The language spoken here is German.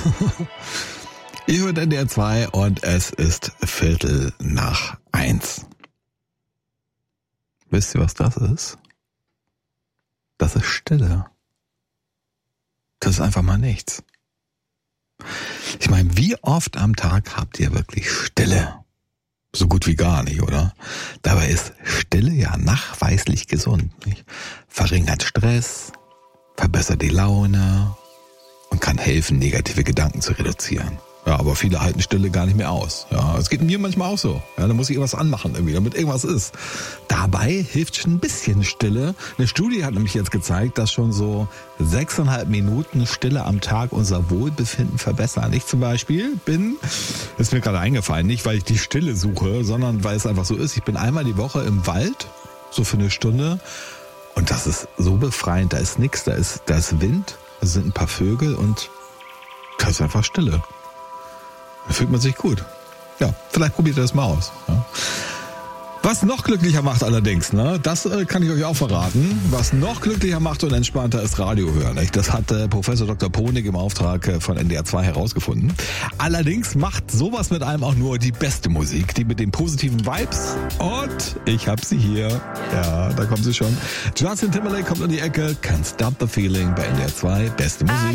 Ihr hört NDR 2 und es ist 1:15. Wisst ihr, was das ist? Das ist Stille. Das ist einfach mal nichts. Ich meine, wie oft am Tag habt ihr wirklich Stille? So gut wie gar nicht, oder? Dabei ist Stille ja nachweislich gesund, nicht? Verringert Stress, verbessert die Laune und kann helfen, negative Gedanken zu reduzieren. Ja, aber viele halten Stille gar nicht mehr aus. Ja, es geht mir manchmal auch so. Ja, da muss ich irgendwas anmachen irgendwie, damit irgendwas ist. Dabei hilft schon ein bisschen Stille. Eine Studie hat nämlich jetzt gezeigt, dass schon so 6,5 Minuten Stille am Tag unser Wohlbefinden verbessern. Ich zum Beispiel ist mir gerade eingefallen, nicht weil ich die Stille suche, sondern weil es einfach so ist. Ich bin einmal die Woche im Wald, so für eine Stunde. Und das ist so befreiend. Da ist nichts, da ist Wind, da sind ein paar Vögel und da ist einfach Stille. Da fühlt man sich gut. Ja, vielleicht probiert ihr das mal aus. Ja. Was noch glücklicher macht allerdings, ne, das kann ich euch auch verraten. Was noch glücklicher macht und entspannter ist Radio hören. Nicht? Das hat Professor Dr. Ponig im Auftrag von NDR 2 herausgefunden. Allerdings macht sowas mit einem auch nur die beste Musik, die mit den positiven Vibes. Und ich hab sie hier. Ja, da kommt sie schon. Justin Timberlake kommt um die Ecke. Can't Stop the Feeling bei NDR 2. Beste Musik.